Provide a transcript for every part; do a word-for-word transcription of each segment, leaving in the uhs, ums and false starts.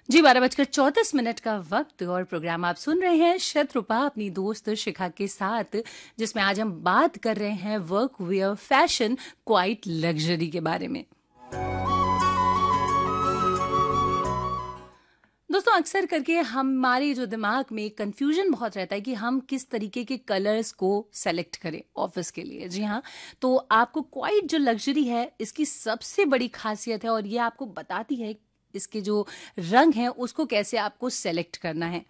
जी बारह बजकर चौंतीस मिनट का वक्त और प्रोग्राम आप सुन रहे हैं शत्रुपा अपनी दोस्त शिखा के साथ, जिसमें आज हम बात कर रहे हैं work wear fashion quite luxury के बारे में। दोस्तों, अक्सर करके हमारे जो दिमाग में कंफ्यूजन बहुत रहता है कि हम किस तरीके के कलर्स को सेलेक्ट करें ऑफिस के लिए। जी हाँ, तो आपको क्वाइट जो लग्जरी है इसकी सबसे बड़ी खासियत है और ये आपको बताती है इसके जो रंग हैं उसको कैसे आपको सेलेक्ट करना है।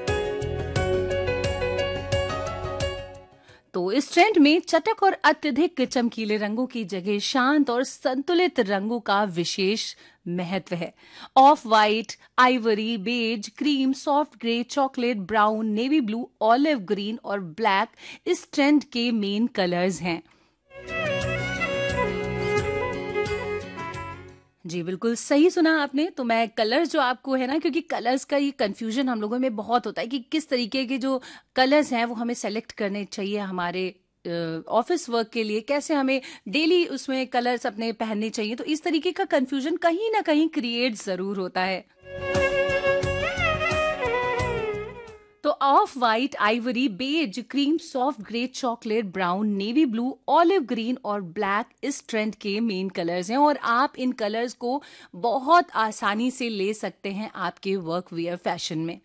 तो इस ट्रेंड में चटक और अत्यधिक चमकीले रंगों की जगह शांत और संतुलित रंगों का विशेष महत्व है। Of white, Ivory, beige, cream, soft grey, chocolate, brown, navy blue, olive green और ब्लैक इस ट्रेंड के मेन कलर्स हैं। जी बिल्कुल सही सुना आपने। तो मैं कलर्स जो आपको है ना, क्योंकि कलर्स का ये कंफ्यूजन हम लोगों में बहुत होता है कि किस तरीके के जो कलर्स हैं वो हमें सेलेक्ट करने चाहिए हमारे ऑफिस वर्क के लिए, कैसे हमें डेली उसमें कलर्स अपने पहनने चाहिए। तो इस तरीके का कंफ्यूजन कहीं ना कहीं क्रिएट जरूर होता है। तो of white, Ivory, beige, cream, soft grey, chocolate, brown, navy blue, olive green और ब्लैक इस ट्रेंड के मेन कलर्स हैं और आप इन कलर्स को बहुत आसानी से ले सकते हैं आपके वर्क वियर फैशन में।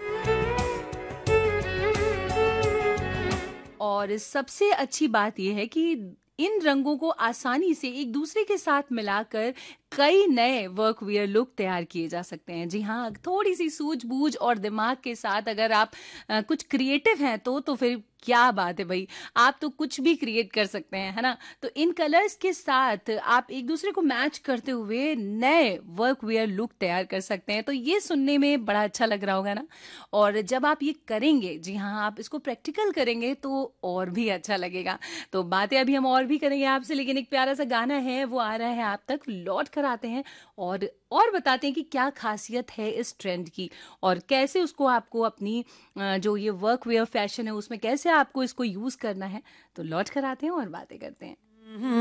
और सबसे अच्छी बात यह है कि इन रंगों को आसानी से एक दूसरे के साथ मिलाकर कई नए वर्क वियर लुक तैयार किए जा सकते हैं। जी हाँ, थोड़ी सी सूझबूझ और दिमाग के साथ अगर आप आ, कुछ क्रिएटिव हैं तो तो फिर क्या बात है भाई, आप तो कुछ भी क्रिएट कर सकते हैं, है ना। तो इन कलर्स के साथ आप एक दूसरे को मैच करते हुए नए वर्क वियर लुक तैयार कर सकते हैं। तो ये सुनने में बड़ा अच्छा लग रहा होगा ना। और जब आप ये करेंगे, जी हाँ, आप इसको प्रैक्टिकल करेंगे तो और भी अच्छा लगेगा। तो बातें अभी हम और भी करेंगे आपसे, लेकिन एक प्यारा सा गाना है वो आ रहा है आप तक, लौट कर आते हैं और और बताते हैं कि क्या खासियत है इस ट्रेंड की और कैसे उसको आपको अपनी जो ये वर्क वेयर फैशन है उसमें कैसे आपको इसको यूज करना है। तो लौट कर आते हैं और बातें करते हैं।